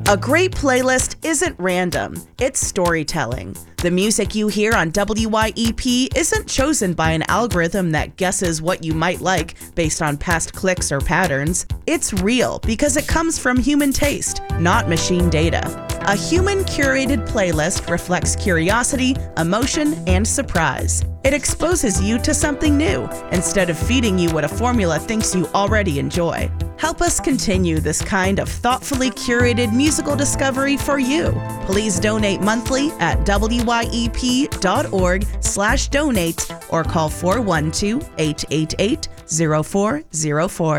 A great playlist isn't random, it's storytelling. The music you hear on WYEP isn't chosen by an algorithm that guesses what you might like based on past clicks or patterns. It's real because it comes from human taste, not machine data. A human-curated playlist reflects curiosity, emotion, and surprise. It exposes you to something new instead of feeding you what a formula thinks you already enjoy. Help us continue this kind of thoughtfully curated musical discovery for you. Please donate monthly at wyep.org/donate or call 412-888-0404.